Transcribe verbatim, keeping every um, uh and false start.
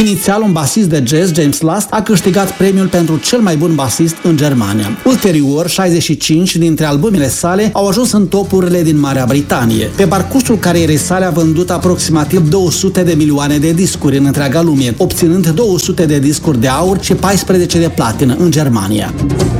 Inițial, un basist de jazz, James Last, a câștigat premiul pentru cel mai bun basist în Germania. Ulterior, șaizeci și cinci dintre albumele sale au ajuns în topurile din Marea Britanie. Pe parcursul carierei sale a vândut aproximativ două sute de milioane de discuri în întreaga lume, obținând două sute de discuri de aur și paisprezece de platină în Germania.